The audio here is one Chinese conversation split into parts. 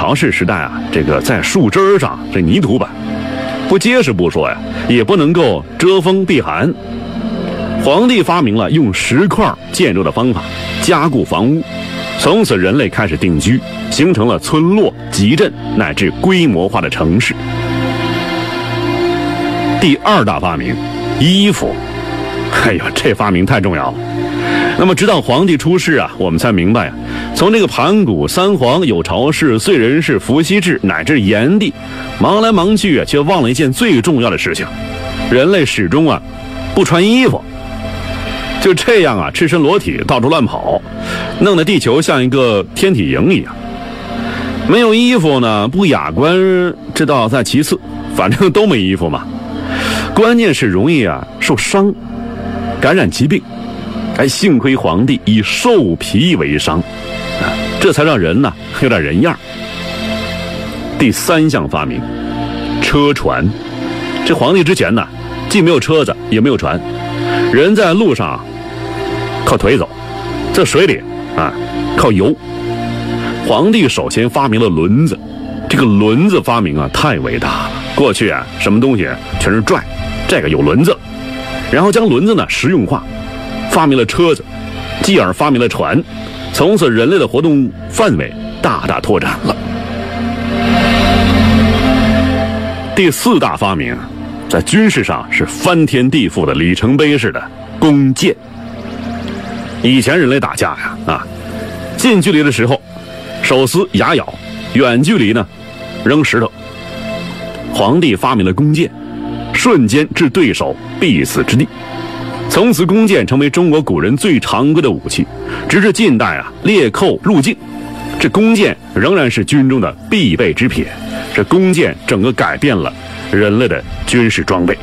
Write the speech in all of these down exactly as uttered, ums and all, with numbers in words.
要是时代啊，这个在树枝上这泥土板，不结实不说呀，也不能够遮风避寒。皇帝发明了用石块建筑的方法，加固房屋，从此人类开始定居，形成了村落、集镇乃至规模化的城市。第二大发明，衣服。哎呦，这发明太重要了。那么直到皇帝出世啊，我们才明白啊，从这个盘古、三皇、有巢氏、燧人氏、伏羲氏乃至炎帝，忙来忙去啊，却忘了一件最重要的事情：人类始终啊不穿衣服，就这样啊赤身裸体到处乱跑，弄得地球像一个天体营一样。没有衣服呢，不雅观，这倒在其次，反正都没衣服嘛。关键是容易啊受伤，感染疾病。哎，幸亏皇帝以兽皮为裳，啊，这才让人呢有点人样。第三项发明，车船。这皇帝之前呢，既没有车子，也没有船，人在路上啊靠腿走，在水里啊靠游。皇帝首先发明了轮子，这个轮子发明啊太伟大了。过去啊什么东西全是拽，这个有轮子，然后将轮子呢实用化，发明了车子，继而发明了船，从此人类的活动范围大大拓展了。第四大发明，在军事上是翻天地覆的里程碑式的弓箭。以前人类打架呀，啊，近距离的时候手撕牙咬，远距离呢扔石头。皇帝发明了弓箭，瞬间置对手必死之地。从此弓箭成为中国古人最常规的武器，直至近代啊列寇入境，这弓箭仍然是军中的必备之品。这弓箭整个改变了人类的军事装备。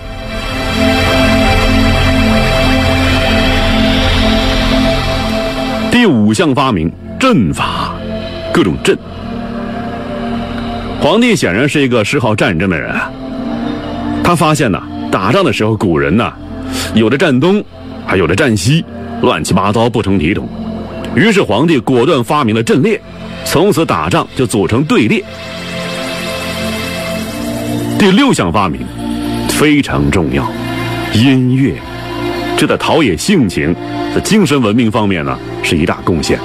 第五项发明，阵法，各种阵。皇帝显然是一个嗜好战争的人啊，他发现呢，打仗的时候古人呢有的站东，还有的站西，乱七八糟不成体统。于是皇帝果断发明了阵列，从此打仗就组成队列。第六项发明非常重要，音乐，这在陶冶性情、在精神文明方面呢是一大贡献。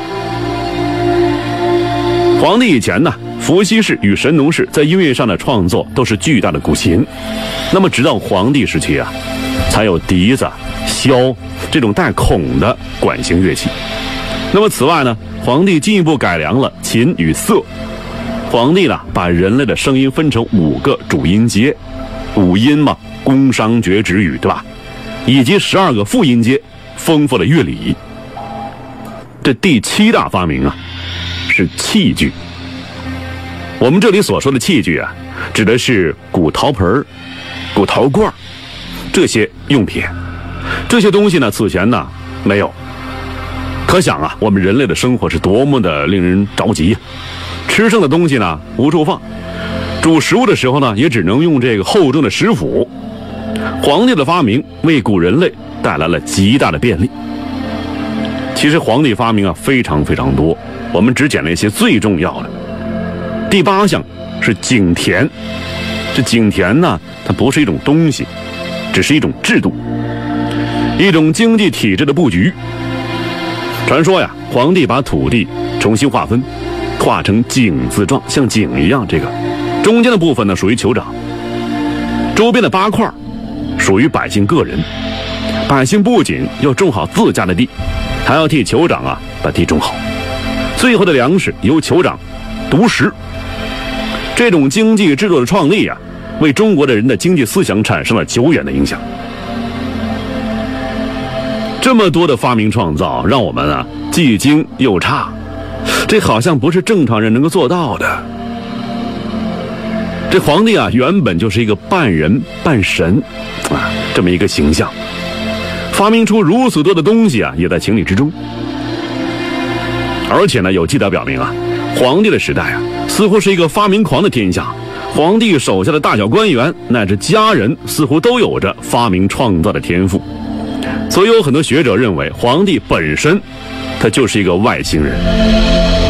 皇帝以前呢，伏羲氏与神农氏在音乐上的创作都是巨大的古琴。那么直到皇帝时期啊，才有笛子、箫这种带孔的管弦乐器。那么此外呢，皇帝进一步改良了琴与瑟。皇帝呢，把人类的声音分成五个主音阶，五音嘛，宫商角徵羽，对吧？以及十二个副音阶，丰富的乐理。这第七大发明啊，是器具。我们这里所说的器具啊，指的是古陶盆、古陶罐这些用品。这些东西呢，此前呢没有。可想啊，我们人类的生活是多么的令人着急。吃剩的东西呢无处放，煮食物的时候呢也只能用这个厚重的食釜。皇帝的发明为古人类带来了极大的便利。其实皇帝发明啊非常非常多，我们只捡了一些最重要的。第八项是井田。这井田呢，它不是一种东西，只是一种制度，一种经济体制的布局。传说呀，皇帝把土地重新划分，画成井字状，像井一样，这个中间的部分呢属于酋长，周边的八块属于百姓个人。百姓不仅要种好自家的地，还要替酋长啊把地种好，最后的粮食由酋长独食。这种经济制度的创立啊，为中国的人的经济思想产生了久远的影响。这么多的发明创造，让我们啊既精又差，这好像不是正常人能够做到的。这皇帝啊，原本就是一个半人半神啊这么一个形象，发明出如此多的东西啊，也在情理之中。而且呢，有记载表明啊，皇帝的时代啊，似乎是一个发明狂的天下。皇帝手下的大小官员乃至家人，似乎都有着发明创造的天赋。所以有很多学者认为，皇帝本身他就是一个外星人。